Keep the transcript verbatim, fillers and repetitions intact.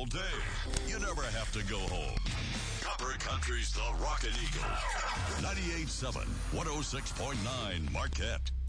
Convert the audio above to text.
all day. You never have to go home. Copper Country's The Rockin' Eagle. ninety-eight point seven, one oh six point nine Marquette.